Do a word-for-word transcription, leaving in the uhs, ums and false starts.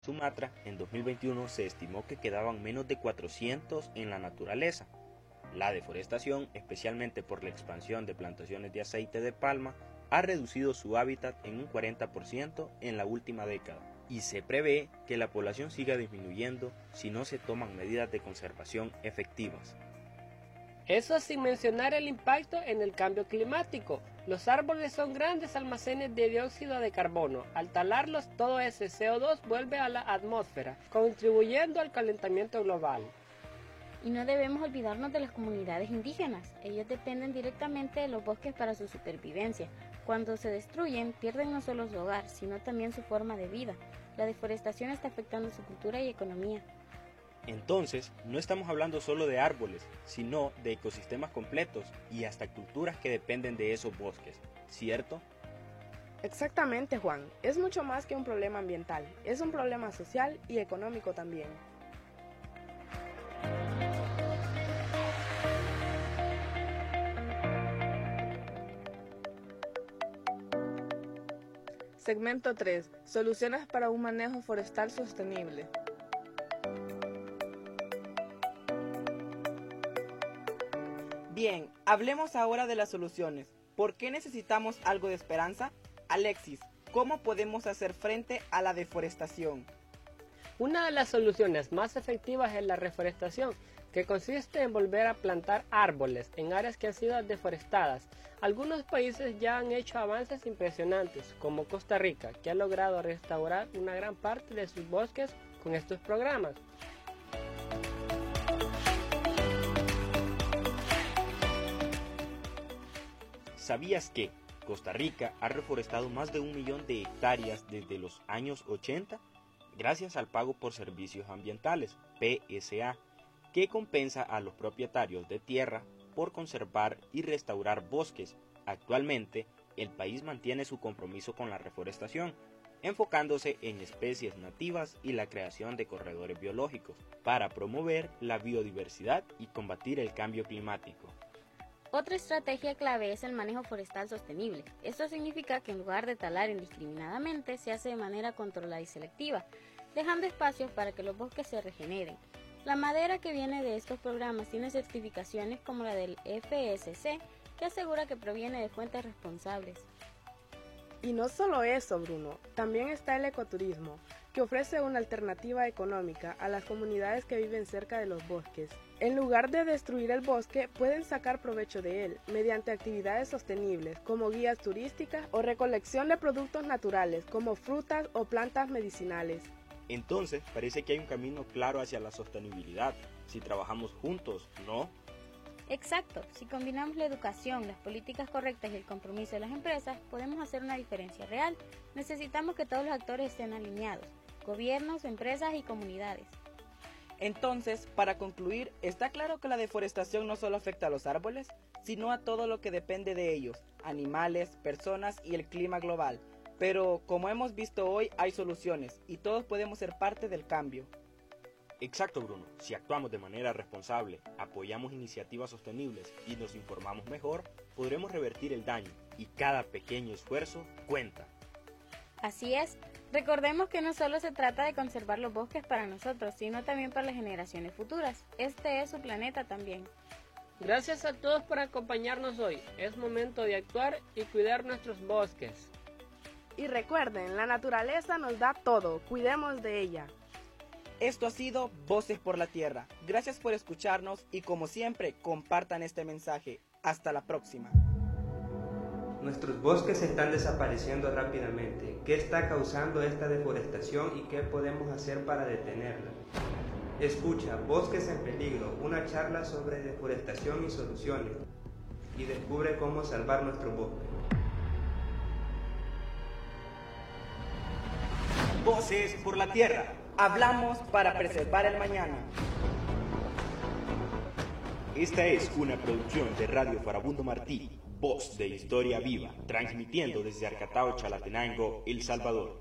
Sumatra, en dos mil veintiuno se estimó que quedaban menos de cuatrocientos en la naturaleza. La deforestación, especialmente por la expansión de plantaciones de aceite de palma, ha reducido su hábitat en un cuarenta por ciento en la última década, y se prevé que la población siga disminuyendo si no se toman medidas de conservación efectivas. Eso sin mencionar el impacto en el cambio climático. Los árboles son grandes almacenes de dióxido de carbono. Al talarlos, todo ese C O dos vuelve a la atmósfera, contribuyendo al calentamiento global. Y no debemos olvidarnos de las comunidades indígenas. Ellos dependen directamente de los bosques para su supervivencia. Cuando se destruyen, pierden no solo su hogar, sino también su forma de vida. La deforestación está afectando su cultura y economía. Entonces, no estamos hablando solo de árboles, sino de ecosistemas completos y hasta culturas que dependen de esos bosques, ¿cierto? Exactamente, Juan. Es mucho más que un problema ambiental, es un problema social y económico también. Segmento tres. Soluciones para un manejo forestal sostenible. Bien, hablemos ahora de las soluciones. ¿Por qué necesitamos algo de esperanza? Alexis, ¿cómo podemos hacer frente a la deforestación? Una de las soluciones más efectivas es la reforestación, que consiste en volver a plantar árboles en áreas que han sido deforestadas. Algunos países ya han hecho avances impresionantes, como Costa Rica, que ha logrado restaurar una gran parte de sus bosques con estos programas. ¿Sabías que Costa Rica ha reforestado más de un millón de hectáreas desde los años ochenta? Gracias al pago por servicios ambientales, P S A, que compensa a los propietarios de tierra por conservar y restaurar bosques. Actualmente, el país mantiene su compromiso con la reforestación, enfocándose en especies nativas y la creación de corredores biológicos, para promover la biodiversidad y combatir el cambio climático. Otra estrategia clave es el manejo forestal sostenible. Esto significa que en lugar de talar indiscriminadamente, se hace de manera controlada y selectiva, dejando espacios para que los bosques se regeneren. La madera que viene de estos programas tiene certificaciones como la del F S C, que asegura que proviene de fuentes responsables. Y no solo eso, Bruno, también está el ecoturismo, que ofrece una alternativa económica a las comunidades que viven cerca de los bosques. En lugar de destruir el bosque, pueden sacar provecho de él mediante actividades sostenibles como guías turísticas o recolección de productos naturales como frutas o plantas medicinales. Entonces, parece que hay un camino claro hacia la sostenibilidad, si trabajamos juntos, ¿no? Exacto, si combinamos la educación, las políticas correctas y el compromiso de las empresas, podemos hacer una diferencia real. Necesitamos que todos los actores estén alineados, gobiernos, empresas y comunidades. Entonces, para concluir, está claro que la deforestación no solo afecta a los árboles, sino a todo lo que depende de ellos, animales, personas y el clima global. Pero, como hemos visto hoy, hay soluciones y todos podemos ser parte del cambio. Exacto, Bruno. Si actuamos de manera responsable, apoyamos iniciativas sostenibles y nos informamos mejor, podremos revertir el daño y cada pequeño esfuerzo cuenta. Así es. Recordemos que no solo se trata de conservar los bosques para nosotros, sino también para las generaciones futuras. Este es su planeta también. Gracias a todos por acompañarnos hoy. Es momento de actuar y cuidar nuestros bosques. Y recuerden, la naturaleza nos da todo, cuidemos de ella. Esto ha sido Voces por la Tierra. Gracias por escucharnos y como siempre, compartan este mensaje. Hasta la próxima. Nuestros bosques están desapareciendo rápidamente. ¿Qué está causando esta deforestación y qué podemos hacer para detenerla? Escucha Bosques en Peligro, una charla sobre deforestación y soluciones, y descubre cómo salvar nuestro bosque. Voces por la Tierra. Hablamos para preservar el mañana. Esta es una producción de Radio Farabundo Martí, voz de historia viva, transmitiendo desde Arcatao, Chalatenango, El Salvador.